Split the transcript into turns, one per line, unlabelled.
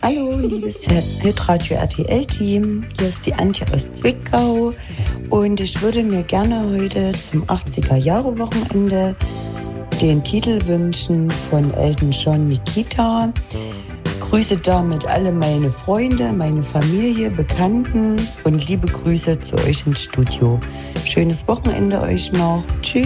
Hallo, liebes Hitradio RTL-Team. Hier ist die Antje aus Zwickau. Und ich würde mir gerne heute zum 80er-Jahre-Wochenende den Titel wünschen von Elton John, Nikita. Grüße damit alle meine Freunde, meine Familie, Bekannten und liebe Grüße zu euch ins Studio. Schönes Wochenende euch noch. Tschüss.